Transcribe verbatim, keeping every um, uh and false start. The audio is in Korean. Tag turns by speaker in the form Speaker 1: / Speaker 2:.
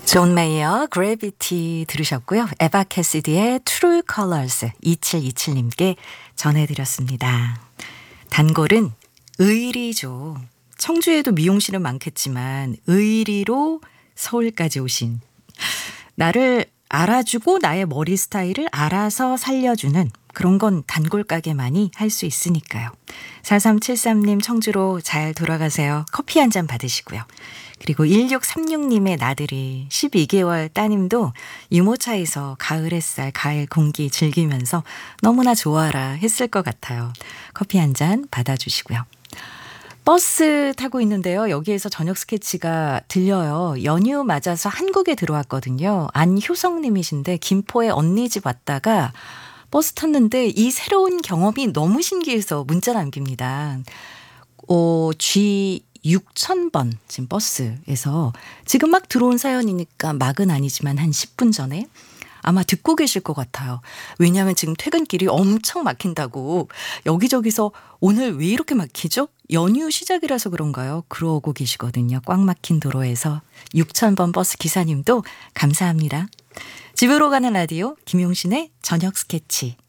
Speaker 1: 존 메이어 그래비티 들으셨고요. 에바 캐시디의 True Colors 이칠이칠님께 전해드렸습니다. 단골은 의리죠. 청주에도 미용실은 많겠지만 의리로 서울까지 오신, 나를 알아주고 나의 머리 스타일을 알아서 살려주는 그런 건 단골 가게만이 할 수 있으니까요. 사삼칠삼님 청주로 잘 돌아가세요. 커피 한 잔 받으시고요. 그리고 일육삼육님의 나들이 십이 개월 따님도 유모차에서 가을 햇살, 가을 공기 즐기면서 너무나 좋아라 했을 것 같아요. 커피 한 잔 받아주시고요. 버스 타고 있는데요. 여기에서 저녁 스케치가 들려요. 연휴 맞아서 한국에 들어왔거든요. 안효성님이신데 김포에 언니 집 왔다가 버스 탔는데 이 새로운 경험이 너무 신기해서 문자 남깁니다. 어, 지 육천 번 지금 버스에서 지금 막 들어온 사연이니까 막은 아니지만 한 십 분 전에 아마 듣고 계실 것 같아요. 왜냐하면 지금 퇴근길이 엄청 막힌다고, 여기저기서 오늘 왜 이렇게 막히죠? 연휴 시작이라서 그런가요? 그러고 계시거든요. 꽉 막힌 도로에서. 육천 번 버스 기사님도 감사합니다. 집으로 가는 라디오 김용신의 저녁 스케치.